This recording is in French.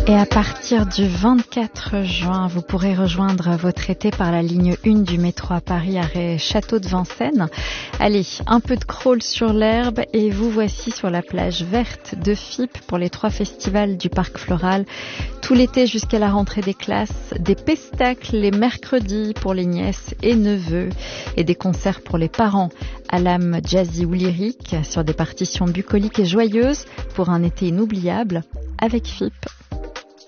Et à partir du 24 juin, vous pourrez rejoindre votre été par la ligne 1 du métro à Paris, arrêt Château de Vincennes. Allez, un peu de crawl sur l'herbe et vous voici sur la plage verte de Fippe pour les 3 festivals du Parc Floral. Tout l'été jusqu'à la rentrée des classes, des pestacles les mercredis pour les nièces et neveux et des concerts pour les parents à l'âme jazzy ou lyrique sur des partitions bucoliques et joyeuses pour un été inoubliable avec Fippe.